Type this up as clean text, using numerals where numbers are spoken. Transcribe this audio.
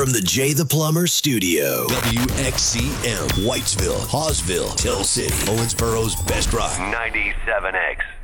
from the Jay the Plumber studio. WXCM, Whitesville, Hawesville, Hill City, Owensboro's best rock. 97X.